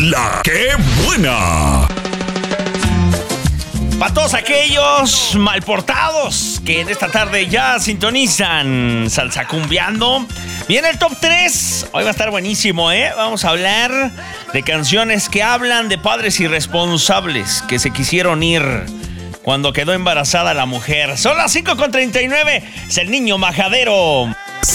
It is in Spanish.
La que buena. Para todos aquellos malportados que en esta tarde ya sintonizan Salsacumbiando, viene el top 3. Hoy va a estar buenísimo, ¿eh? Vamos a hablar de canciones que hablan de padres irresponsables que se quisieron ir cuando quedó embarazada la mujer. Son las 5:39. Es el niño majadero.